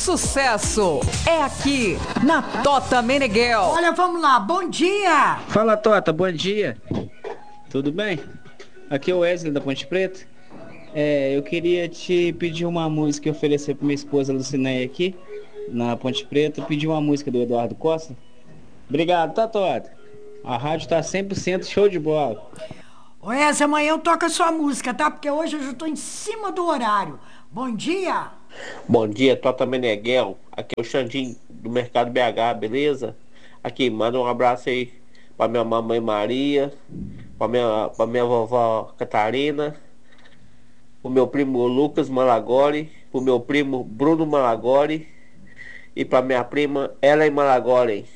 sucesso é aqui na Tota Meneghel. Olha, vamos lá, bom dia! Fala, Tota, bom dia. Tudo bem? Aqui é o Wesley da Ponte Preta. Eu queria te pedir uma música e oferecer para minha esposa Lucinéia aqui, na Ponte Preta. Pedir uma música do Eduardo Costa. Obrigado, tá, Tota? A rádio tá 100% show de bola. Wesley, amanhã eu toco a sua música, tá? Porque hoje eu já tô em cima do horário. Bom dia! Bom dia, Tota Meneghel. Aqui é o Xandinho do Mercado BH, beleza? Aqui, manda um abraço aí pra minha mamãe Maria, pra minha vovó Catarina, pro meu primo Lucas Malagori, pro meu primo Bruno Malagori e pra minha prima Ellen Malagori.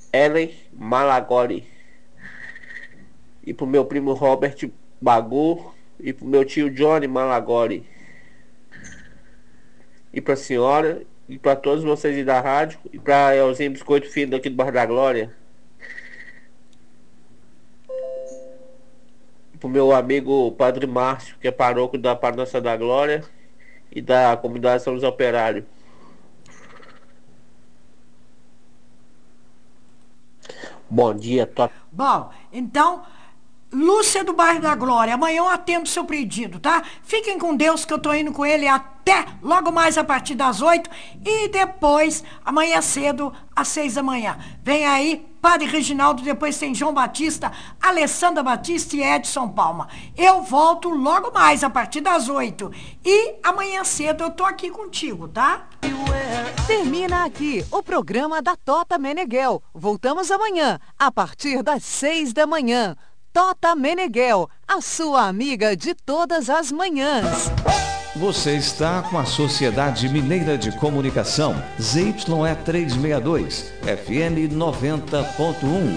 E pro meu primo Robert Bagu e pro meu tio Johnny Malagori. E pra senhora, e pra todos vocês aí da rádio, e pra Elzinho Biscoito Filho daqui do Bairro da Glória. E pro meu amigo Padre Márcio, que é paróquio da Paróquia da Glória e da comunidade São Luís Operário. Bom dia, Bom, então, Lúcia do Bairro da Glória, amanhã eu atendo seu pedido, tá? Fiquem com Deus que eu tô indo com ele até logo mais a partir das 8 e depois, amanhã cedo, às 6 da manhã. Vem aí, Padre Reginaldo, depois tem João Batista, Alessandra Batista e Edson Palma. Eu volto logo mais a partir das 8 e amanhã cedo eu tô aqui contigo, tá? Termina aqui o programa da Tota Meneghel. Voltamos amanhã, a partir das 6 da manhã. Tota Meneghel, a sua amiga de todas as manhãs. Você está com a Sociedade Mineira de Comunicação, ZYE 362, FM 90.1.